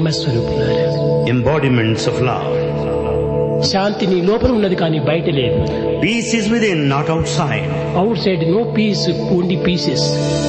ప్రేమ స్వరూపులారా, embodiments of love. శాంతి నీ లోపల ఉన్నది కానీ బయట లేదు. Peace is within, not outside. Out side no piece, only pieces.